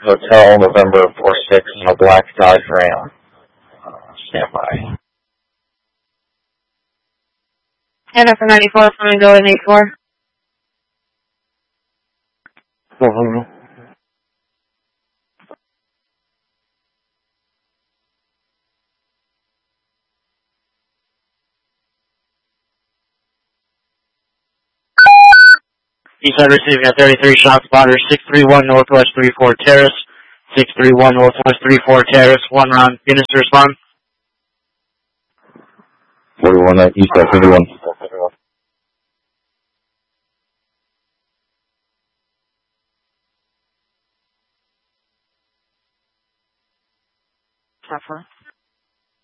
Hotel November 46 in a black Dodge Ram. Stand by. Hannah for 94, Flamingo in 84. Eastside receiving at 33, shot spotter, 631 Northwest 34 Terrace, 631 Northwest 34 Terrace, 1 round, units to respond. 41 at Eastside 31. Suffer.